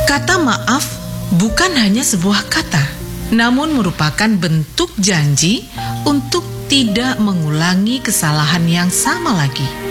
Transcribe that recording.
Kata maaf bukan hanya sebuah kata, namun merupakan bentuk janji untuk tidak mengulangi kesalahan yang sama lagi.